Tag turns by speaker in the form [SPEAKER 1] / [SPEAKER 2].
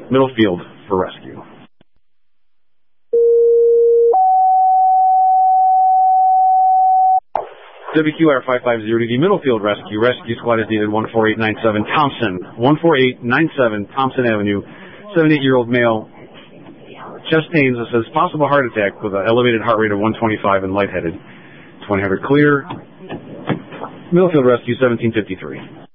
[SPEAKER 1] Middlefield for rescue. WQR 550 Middlefield Rescue. Rescue squad is needed 14897 Thompson. 14897 Thompson Avenue. 78-year-old male. Chest pains. It says possible heart attack with an elevated heart rate of 125 and lightheaded. 2000 clear. Middlefield Rescue 1753.